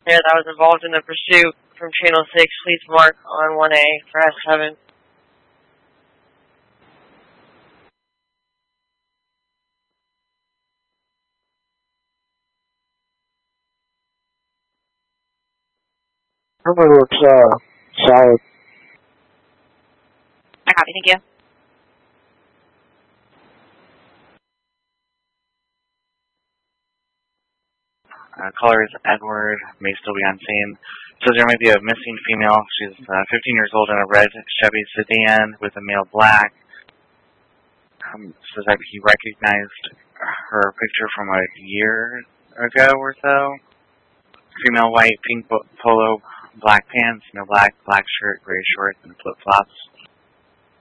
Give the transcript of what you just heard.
Yeah, that was involved in the pursuit from Channel 6. Please mark on 1A for S7. Number looks solid. I copy, thank you. Caller is Edward, may still be on scene. Says there may be a missing female. She's 15 years old in a red Chevy sedan with a male black. Says that he recognized her picture from a year ago or so. Female white, pink polo, black pants, no black shirt, gray shorts, and flip-flops.